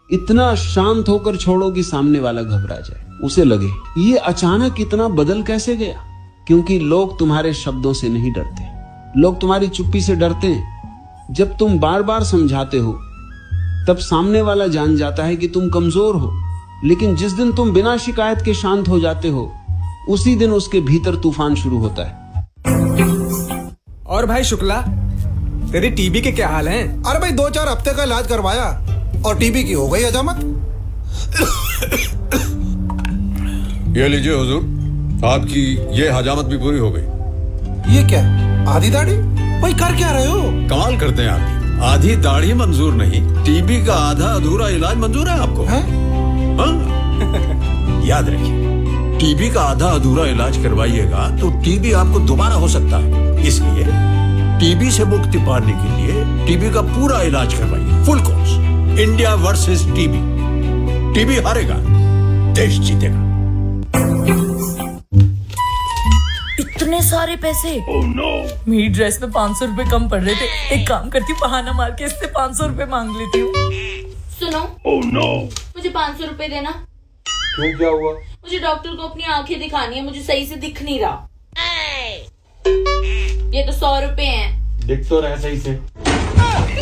इतना शांत होकर छोड़ो कि सामने वाला घबरा जाए, उसे लगे ये अचानक इतना बदल कैसे गया। क्योंकि लोग तुम्हारे शब्दों से नहीं डरते, लोग तुम्हारी चुप्पी से डरते हैं। जब तुम बार बार समझाते हो तब सामने वाला जान जाता है कि तुम कमजोर हो, लेकिन जिस दिन तुम बिना शिकायत के शांत हो जाते हो उसी दिन उसके भीतर तूफान शुरू होता है। और भाई शुक्ला, तेरी टीबी के क्या हाल हैं? अरे भाई 2-4 हफ्ते का इलाज करवाया और टीबी की हो गई हजामत। ये लीजिए हुजूर, आपकी ये हजामत भी पूरी हो गई। ये क्या, आधी दाढ़ी? भाई कर क्या रहे हो? कमाल करते हैं आप। आधी दाढ़ी मंजूर नहीं, टीबी का आधा अधूरा इलाज मंजूर है आपको? है? हाँ? याद रखिए, टीबी का आधा अधूरा इलाज करवाइएगा तो टीबी आपको दोबारा हो सकता है। इसलिए टीबी से मुक्ति पाने के लिए टीबी का पूरा इलाज करवाइए, full course. India versus TB. TB हारेगा, देश जीतेगा। इतने सारे पैसे। Oh, no. मेरी ड्रेस में 500 रुपए कम पड़ रहे थे। एक काम करती हूँ, बहाना मार के इससे 500 रुपए मांग लेती हूँ। सुनो। Oh, no. मुझे 500 रुपए देना। क्यों, क्या हुआ? मुझे डॉक्टर को अपनी आंखें दिखानी है, मुझे सही से दिख नहीं रहा। ये तो 100 रुपए हैं। दिख तो रहे सही से।